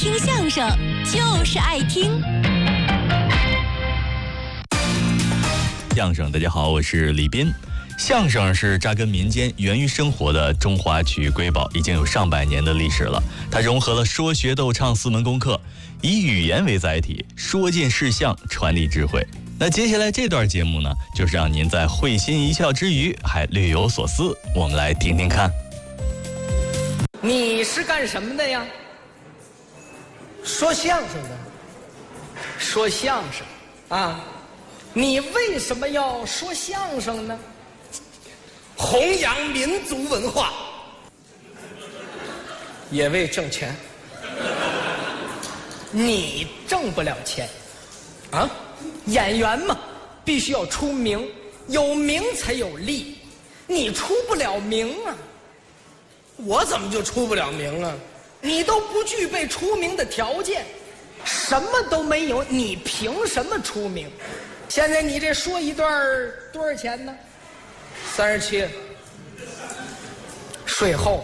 听相声就是爱听。 相声，大家好，我是李斌。相声是扎根民间、源于生活的中华曲艺瑰宝，已经有上百年的历史了。它融合了说学逗唱4门功课，以语言为载体，说尽事项，传递智慧。那接下来这段节目呢，就是让您在会心一笑之余还略有所思。我们来听听看。 你是干什么的呀？ 说相声的。 说相声啊？你为什么要说相声呢？ 弘扬民族文化，也为挣钱。 你挣不了钱啊？ 演员嘛，必须要出名，有名才有利。你出不了名啊。 我怎么就出不了名啊？ 你都不具备出名的条件，什么都没有，你凭什么出名？现在你这说一段多少钱呢 ？37。 税后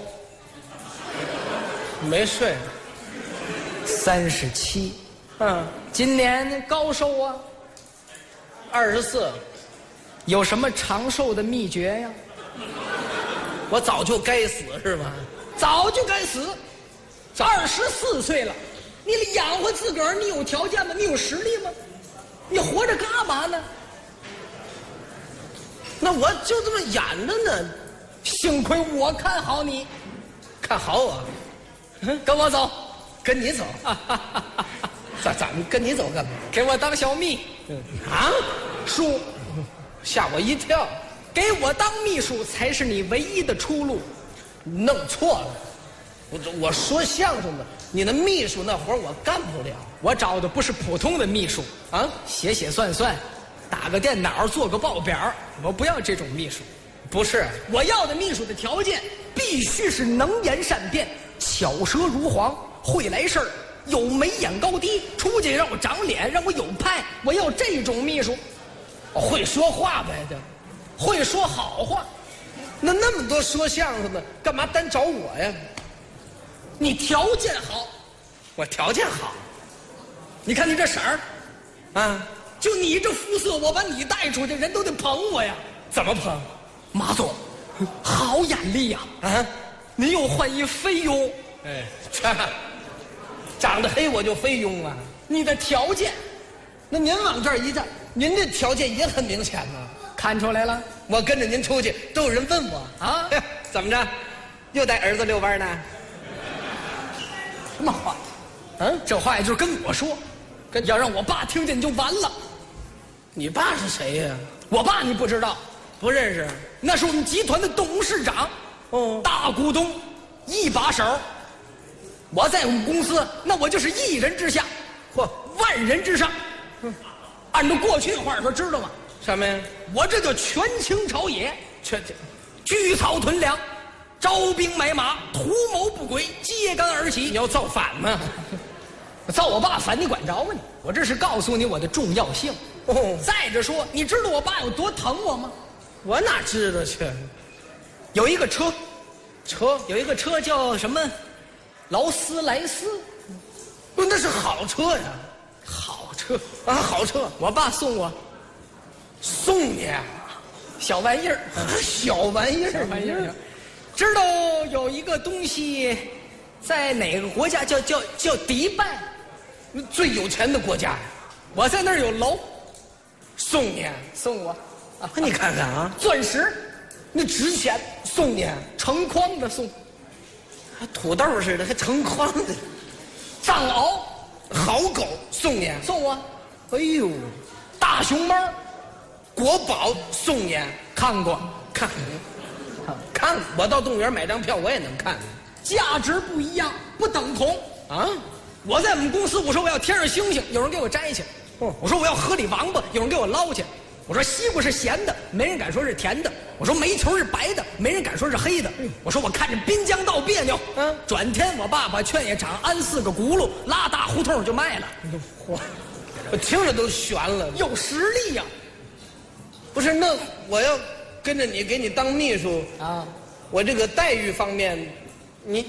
没税。 37。今年高寿啊 ？24。 有什么长寿的秘诀呀？ 我早就该死是吗？ 早就该死。24岁了，你养活自个儿，你有条件吗？你有实力吗？你活着干嘛呢？ 那我就这么演着呢。 幸亏我看好你。 看好我？ 跟我走。 跟你走？咱们跟你走干嘛？ 给我当小秘。叔， 吓我一跳。 给我当秘书才是你唯一的出路。 弄错了。我说相声的，你的秘书那活我干不了。 我找的不是普通的秘书啊，写写算算，打个电脑，做个报表，我不要这种秘书。 不是， 我要的秘书的条件必须是能言善辩，巧舌如簧，会来事儿，有眉眼高低，出去让我长脸，让我有派。我要这种秘书。 会说话呗， 会说好话。 那么多说相声的，干嘛单找我呀？ 你条件好。 我条件好。 你看你这色儿啊， 就你这肤色，我把你带出去，人都得捧我呀。 怎么捧？ 马总好眼力呀。您又换一菲佣。 长得黑我就菲佣啊。 你的条件， 那您往这儿一站，您这条件也很明显呐。 看出来了。 我跟着您出去，都有人问我啊， 怎么着，又带儿子遛弯呢？ 什么话？这话也就是跟我说，要让我爸听见就完了。 你爸是谁呀？ 我爸你不知道？ 不认识。 那是我们集团的董事长，大股东，一把手。我在我们公司，那我就是一人之下，万人之上。按照过去的话说，知道吗？ 什么呀？ 我这叫权倾朝野，聚草屯粮，招兵买马，图谋不轨，揭竿而起。 你要造反吗？ 造我爸反，你管着吗你？我这是告诉你我的重要性。再者说，你知道我爸有多疼我吗？ 我哪知道去？ 有一个车有一个车叫什么？劳斯莱斯。 不，那是好车呀。 好车啊，好车。 我爸送我。 送你？ 小玩意儿。 小玩意儿。 知道有一个东西在哪个国家叫迪拜， 最有钱的国家呀。 我在那儿有楼。 送你？ 送我。 你看看啊， 钻石， 那值钱。送你？ 成筐的送。 还土豆似的，还成筐的。 藏獒， 好狗。送你？ 送我。 哎呦， 大熊猫， 国宝。送你？ 看过。 看，我到动物园买张票，我也能看。 价值不一样，不等同啊！ 我在我们公司，我说我要天上星星，有人给我摘去；我说我要河里王八，有人给我捞去；我说西瓜是咸的，没人敢说是甜的；我说煤球是白的，没人敢说是黑的；我说我看着滨江道别扭，转天我爸把劝业场安4个轱辘，拉大胡同就卖了。 我听着都悬了， 有实力呀！ 不是，那我要跟着你，给你当秘书啊，我这个待遇方面